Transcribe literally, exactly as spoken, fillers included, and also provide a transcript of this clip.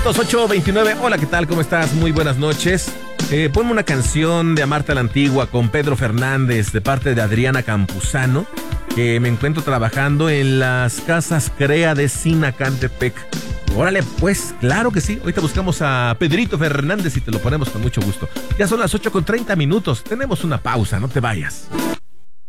dos ocho veintinueve, hola, ¿qué tal? ¿Cómo estás? Muy buenas noches. Eh, ponme una canción de Amarte a la Antigua con Pedro Fernández de parte de Adriana Campuzano, que me encuentro trabajando en las casas Crea de Sinacantepec. Órale, pues, claro que sí. Ahorita buscamos a Pedrito Fernández y te lo ponemos con mucho gusto. Ya son las ocho con treinta minutos. Tenemos una pausa, no te vayas.